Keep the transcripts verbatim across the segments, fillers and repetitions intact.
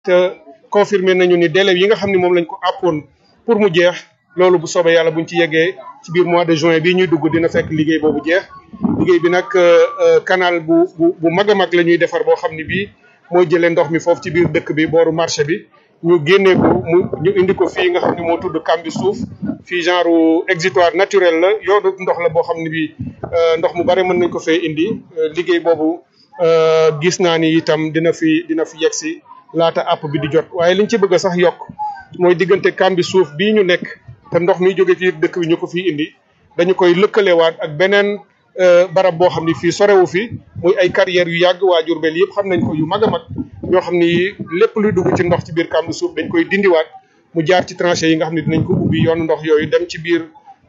te confirmé nañu ni délai yi nga xam ne moom lañ ko àppoon pour mu jeex loolu bu soobee yàlla buñ ci yeggee ci biir mois de juin bii ñuy dugg dina fekk liggéey boobu jeex liggéey bi nag canal bu bu bu mag a mag la ñuy defar boo xam ne bii mooy jëlee ndox mi foofu ci biir dëkk bi booru marché bi ñu génnee ko mu ñu indi ko fii nga xam ne moo tudd Kambi suuf fii genre exutoire naturel la yoonu ndox la boo xam ne bii ndox mu bare mën nañ ko fee indi liggéey boobu gis naa ni itam dina fi dina fi yegg si laata app bi di jot waaye liñ ci bëgg a sax yokk mooy diggante Kambi suuf bii ñu nekk te ndox mi jóge ci dëkk bi ñu ko fii indi dañu koy lëkkalewaat ak beneen barab boo xam ni fii sorewu fi muy ay carrières yu yàgg waa Diourbel yëpp xam nañ ko yu mag a mag ñoo xam ni lépp luy dugg ci ndox ci biir Kambi suuf dañ koy dindiwaat mu jaar ci tranchées yi nga xam ne dinañ ko ubbi yoonu ndox yooyu dem ci biir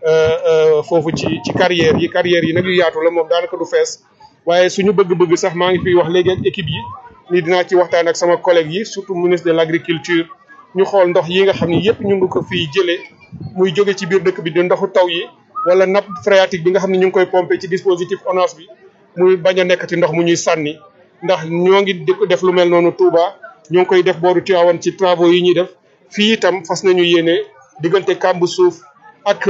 foofu ci ci carrières yi carrières yi nag yu yaatu la moom daanaka du fees waaye suñu bëgg-bëgg sax maa ngi fiy wax léegi ak équipe yi ni dinaa ci waxtaan ak sama collègue yi surtout ministre de l' agriculture ñu xool ndox yi nga xam ni yëpp ñu ngi ko fiy jëlee muy jóge ci biir dëkk bi di ndoxu taw yi wala nappe phréatique bi nga xam ne ñu ngi koy pomper ci dispositif ONAS bi muy bañ a nekkati ndox mu ñuy sànni ndax ñoo ngi di ko def lu mel noonu Touba ñoo ngi koy def booru Tivaouane ci travaux yi ñuy def fii itam fas nañu yéene diggante Kambi suuf ak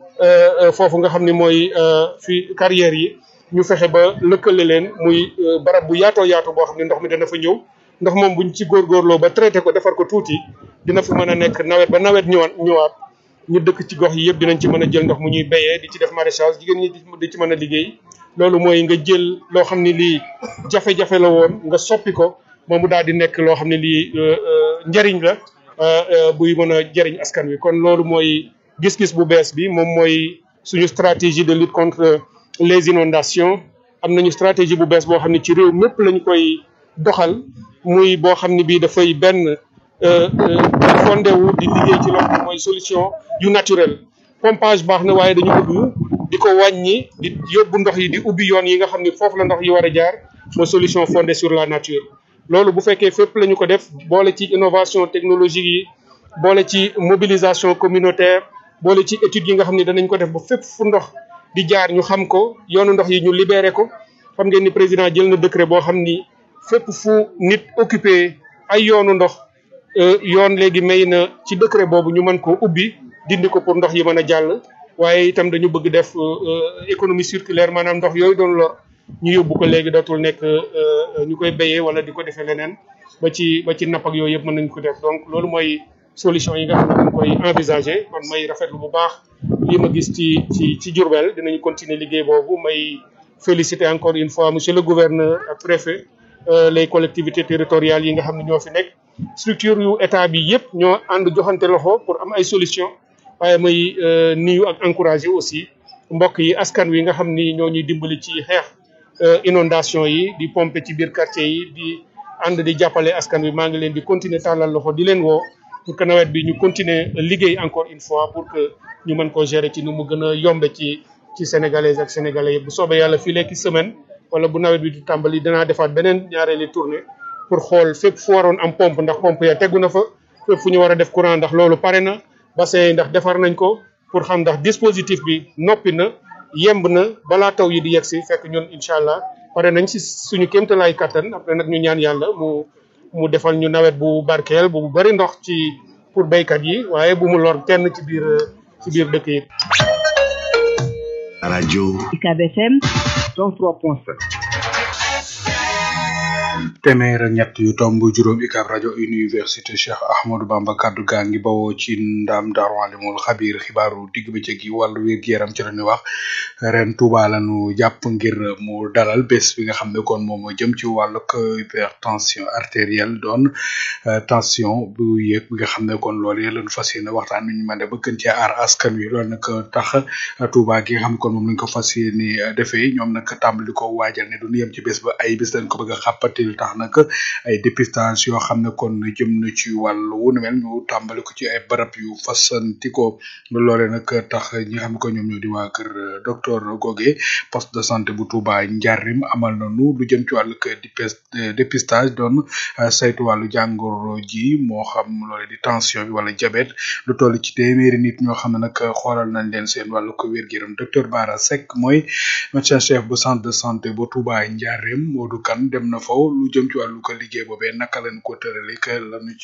foofu nga xam ne mooy fii carrières yi ñu fexe ba lëkkale leen muy barab bu yaatoo yaatu boo xam ne ndox mi dana fa ñëw ndox moom buñ ci góorgóorloo ba traité ko defar ko tuuti dina fi mën a nekk nawet ba nawet ñëwaat ñëwaat ñu dëkk ci gox yi yëpp dinañ ci mën a jël ndox mu ñuy béyee di ci def maraîchage jigéen ñi di ci mën a liggéey loolu mooy nga jël loo xam ne lii jafe-jafe la woon nga soppi ko moom mu daal di nekk loo xam ne lii njëriñ la buy mën a jëriñ askan wi kon loolu mooy gis-gis bu bees bi moom mooy suñu stratégie de lutte contre les inondations am nañu stratégie bu bees boo xam ne ci réew mépp lañ koy doxal muy boo xam ne bii dafay benn fondé wu di liggéey ci loolu mooy solution yu naturel pompage baax na waaye dañu bëgg di ko wàññi di yóbbu ndox yi di ubbi yoon yi nga xam ne foofu la ndox yi war a jaar mooy solution fondée sur la nature loolu bu fekkee fépp la ñu ko def boole ci innovation technologique yi boole ci mobilisation communautaire boole ci études yi nga xam ne danañ ko def ba fépp fu ndox di jaar ñu xam ko yoonu ndox yi ñu libéré ko xam ngeen ni président jël na décret boo xam ni fépp fu nit occupé ay yoonu ndox yoon léegi may na ci décret boobu ñu mën ko ubbi dindi ko pour ndox yi mën a jàll waaye itam dañu bëgg def économie circulaire maanaam ndox yooyu doon lor ñu yóbbu ko léegi dootul nekk ñu koy béyee wala di ko defee leneen ba ci ba ci napp ak yooyu yëpp mën nañu ko def donc loolu mooy solution yi nga xam ne dañ koy envisager kon may rafetlu bu baax lii ma gis ci ci ci Diourbel dinañu continuer liggéey boobu may féliciter encore une fois monsieur le gouverneur ak préfet les collectivités territoriales yi nga xam ne ñoo fi nekk structure yu état bi yëpp ñoo ànd joxante loxo pour am ay solution waaye may nuyu ak encourager aussi mbokk yi askan wi nga xam ni ñoo ñuy dimbali ci xeex inondation yi di pomper ci biir quartier yi di ànd di jàppale askan wi maa ngi leen di continuer tàllal loxo di leen woo pour que nawet bi ñu continuer liggéey encore une fois pour que ñu mën koo gérer ci nu mu gën a yombe ci ci sénégalaises ak sénégalais yëpp bu soobee yàlla fii léegi semaine wala bu nawet bi di tàmbali danaa defaat beneen ñaareeli tournée pour xool fépp fu waroon am pompe ndax pompe ya tegu na fa fépp fu ñu war a def courant ndax loolu pare na bassin yi ndax defar nañ ko pour xam ndax dispositif bi noppi na yemb na balaa taw yi di yegg si fekk ñun incha allah pare nañ si suñu kéemtalaay kattan après nag ñu ñaan yàlla mu mu defal ñu nawet bu barkeel bu bari ndox ci pour béykat yi waaye bu mu lor kenn ci biir ci biir dëkk yi. rajo U C A B F M cent trois point sept. téeméer ak ñett yu tomb juróom U C A B rajo université Cheikh Ahmadou Bamba kaddu gaa ngi bawoo ci ndam Daaru Alimul Xabiir xibaaru digg bëccëg gi wàllu wér-gu-yaram ci la ñuy wax ren Touba la ñu jàpp ngir mu dalal bés bi nga xam ne kon moom jëm ci wàllu hypertension artérielle doon tension bu yéeg bi nga xam ne kon loolu yëpp la ñu fas yéene waxtaan ñu mën a ba gën cee aar askan wi loolu nag tax Touba gi nga xam ne kon moom lañ ko fas yéene defee ñoom nag tàmbali ko waajal ne du ñu yem ci bés ba ay bés dañ ko bëgg a xàppatil tax nag ay dépistage yoo xam ne kon jëm na ci wàllu wu nu mel ñu tàmbali ko ci ay barab yu fasanti ko loole nag tax ñi nga xam ne ko ñoom ñoo di waa kër docteur Goge poste de santé bu Touba Ndiarème amal nañu lu jëm ci wàllu dépistage doon saytu wàllu jàngoro ji moo xam loole di tension bi wala diabète lu toll ci téeméeri nit ñoo xam ne nag xoolal nañ leen seen wàllu ko wér-gu-yaram docteur Bara Seck mooy médecin chef bu centre de santé bu Touba Ndiarème Modou Kane dem na fa lu jëm jëm ci wàllu ko liggéey boobee naka lañ ko tërale ka lañu